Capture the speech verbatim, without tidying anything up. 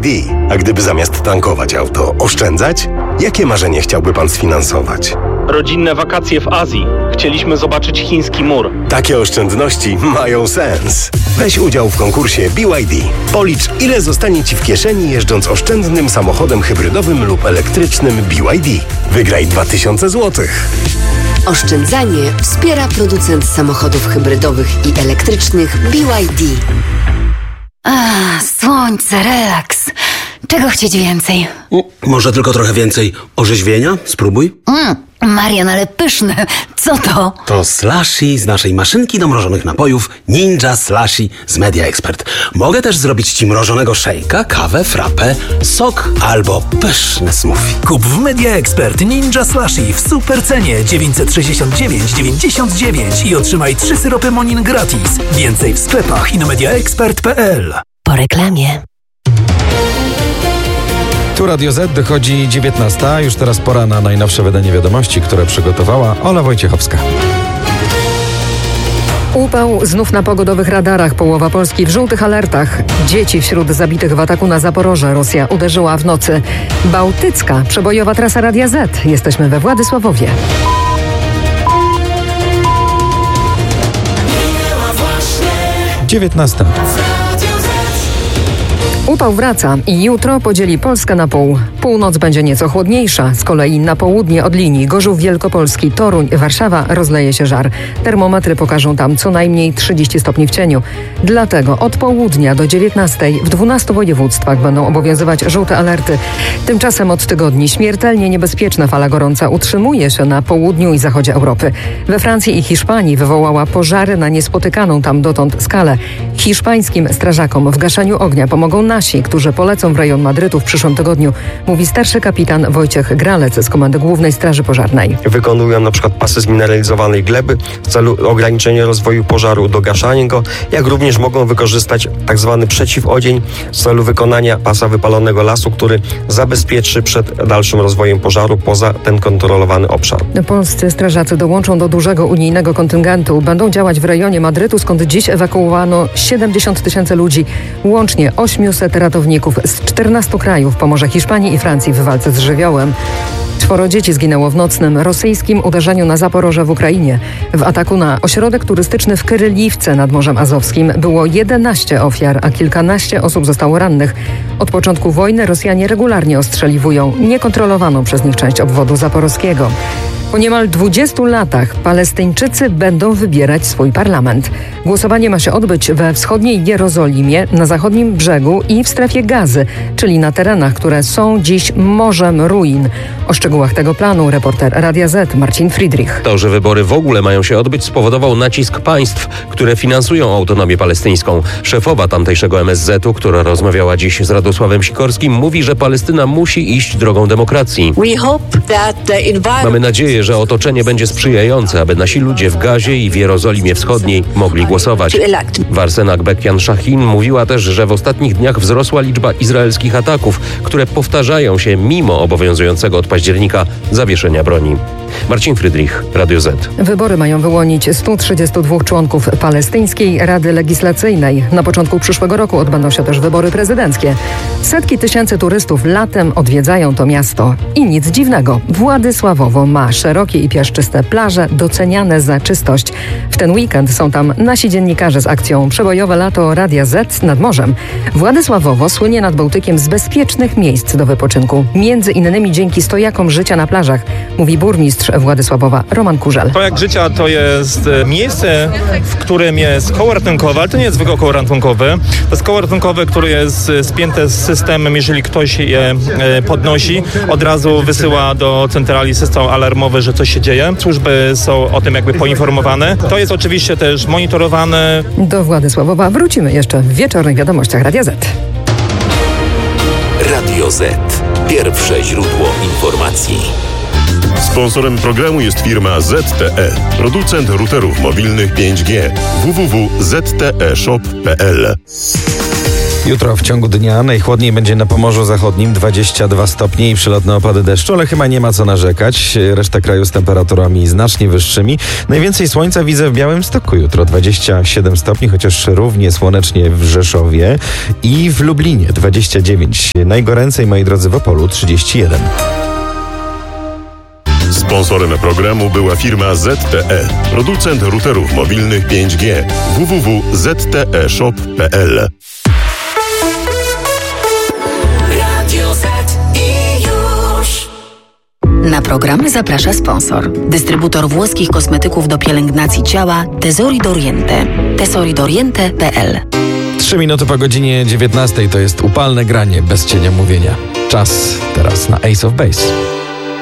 D. A gdyby zamiast tankować auto oszczędzać? Jakie marzenie chciałby pan sfinansować? Rodzinne wakacje w Azji. Chcieliśmy zobaczyć chiński mur. Takie oszczędności mają sens. Weź udział w konkursie B Y D. Policz, ile zostanie ci w kieszeni jeżdżąc oszczędnym samochodem hybrydowym lub elektrycznym B Y D. Wygraj dwa tysiące złotych. Oszczędzanie wspiera producent samochodów hybrydowych i elektrycznych B Y D. Ah, słońce, relaks. Czego chcieć więcej? Może tylko trochę więcej orzeźwienia? Spróbuj. Mm, Marian, ale pyszne. Co to? To slushy z naszej maszynki do mrożonych napojów Ninja Slushy z Media Expert. Mogę też zrobić ci mrożonego szejka, kawę, frappę, sok albo pyszne smoothie. Kup w Media Expert Ninja Slushy w super cenie dziewięćset sześćdziesiąt dziewięć dziewięćdziesiąt dziewięć i otrzymaj trzy syropy Monin gratis. Więcej w sklepach i na mediaexpert kropka p l. Po reklamie. Tu Radio Z, dochodzi dziewiętnasta. Już teraz pora na najnowsze wydanie wiadomości, które przygotowała Ola Wojciechowska. Upał znów na pogodowych radarach. Połowa Polski w żółtych alertach. Dzieci wśród zabitych w ataku na Zaporoże. Rosja uderzyła w nocy. Bałtycka, przebojowa trasa Radia Z. Jesteśmy we Władysławowie. dziewiętnasta. Upał wraca i jutro podzieli Polskę na pół. Północ będzie nieco chłodniejsza, z kolei na południe od linii Gorzów Wielkopolski, Toruń, Warszawa rozleje się żar. Termometry pokażą tam co najmniej trzydzieści stopni w cieniu. Dlatego od południa do dziewiętnastej w dwunastu województwach będą obowiązywać żółte alerty. Tymczasem od tygodni śmiertelnie niebezpieczna fala gorąca utrzymuje się na południu i zachodzie Europy. We Francji i Hiszpanii wywołała pożary na niespotykaną tam dotąd skalę. Hiszpańskim strażakom w gaszeniu ognia pomogą nasi, którzy polecą w rejon Madrytu w przyszłym tygodniu, mówi starszy kapitan Wojciech Gralec z Komendy Głównej Straży Pożarnej. Wykonują na przykład pasy zmineralizowanej gleby w celu ograniczenia rozwoju pożaru, dogaszania go, jak również mogą wykorzystać tak zwany przeciwodzień w celu wykonania pasa wypalonego lasu, który zabezpieczy przed dalszym rozwojem pożaru poza ten kontrolowany obszar. Polscy strażacy dołączą do dużego unijnego kontyngentu. Będą działać w rejonie Madrytu, skąd dziś ewakuowano siedemdziesiąt tysięcy ludzi. Łącznie osiemset ratowników z czternastu krajów pomoże Hiszpanii i Francji w walce z żywiołem. Czworo dzieci zginęło w nocnym rosyjskim uderzeniu na Zaporoże w Ukrainie. W ataku na ośrodek turystyczny w Kyryliwce nad Morzem Azowskim było jedenaście ofiar, a kilkanaście osób zostało rannych. Od początku wojny Rosjanie regularnie ostrzeliwują niekontrolowaną przez nich część obwodu zaporowskiego. Po niemal dwudziestu latach Palestyńczycy będą wybierać swój parlament. Głosowanie ma się odbyć we wschodniej Jerozolimie, na zachodnim brzegu i w strefie Gazy, czyli na terenach, które są dziś morzem ruin. O szczegółach tego planu reporter Radia Z Marcin Friedrich. To, że wybory w ogóle mają się odbyć, spowodował nacisk państw, które finansują autonomię palestyńską. Szefowa tamtejszego M S Z u, która rozmawiała dziś z Radosławem Sikorskim, mówi, że Palestyna musi iść drogą demokracji. Mamy nadzieję, że otoczenie będzie sprzyjające, aby nasi ludzie w Gazie i w Jerozolimie Wschodniej mogli głosować. Warsenak Bekian-Shahin mówiła też, że w ostatnich dniach wzrosła liczba izraelskich ataków, które powtarzają się mimo obowiązującego od października zawieszenia broni. Marcin Friedrich, Radio Z. Wybory mają wyłonić stu trzydziestu dwóch członków Palestyńskiej Rady Legislacyjnej. Na początku przyszłego roku odbędą się też wybory prezydenckie. Setki tysięcy turystów latem odwiedzają to miasto. I nic dziwnego, Władysławowo ma szerokie i piaszczyste plaże doceniane za czystość. W ten weekend są tam nasi dziennikarze z akcją Przebojowe lato Radia Z nad morzem. Władysławowo słynie nad Bałtykiem z bezpiecznych miejsc do wypoczynku. Między innymi dzięki stojakom życia na plażach, mówi burmistrz Władysławowa Roman Kurzel. Stojak życia to jest miejsce, w którym jest koło ratunkowe, ale to nie jest zwykłe koło ratunkowe. To jest koło ratunkowe, które jest spięte z systemem, jeżeli ktoś je podnosi, od razu wysyła do centrali system alarmowy, że coś się dzieje. Służby są o tym jakby poinformowane. To jest oczywiście też monitorowane. Do Władysławowa wrócimy jeszcze w wieczornych wiadomościach Radia Z. Radio Z. Pierwsze źródło informacji. Sponsorem programu jest firma Z T E, producent routerów mobilnych pięć G. w w w kropka z t e shop kropka p l. Jutro w ciągu dnia najchłodniej będzie na Pomorzu Zachodnim, dwadzieścia dwa stopnie i przelotne opady deszczu, ale chyba nie ma co narzekać. Reszta kraju z temperaturami znacznie wyższymi. Najwięcej słońca widzę w Białymstoku jutro, dwadzieścia siedem stopni, chociaż równie słonecznie w Rzeszowie i w Lublinie dwadzieścia dziewięć. Najgoręcej, moi drodzy, w Opolu trzydzieści jeden. Sponsorem programu była firma Z T E, producent routerów mobilnych pięć G. w w w kropka z t e shop kropka p l. Na program zaprasza sponsor. Dystrybutor włoskich kosmetyków do pielęgnacji ciała Tesori d'Oriente. tesori d'oriente kropka p l. Trzy minuty po godzinie dziewiętnastej to jest upalne granie bez cienia mówienia. Czas teraz na Ace of Base.